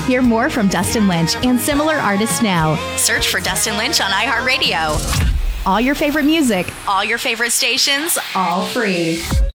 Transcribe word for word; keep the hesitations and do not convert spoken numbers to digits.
Hear more from Dustin Lynch and similar artists now. Search for Dustin Lynch on iHeartRadio. All your favorite music, all your favorite stations, all free.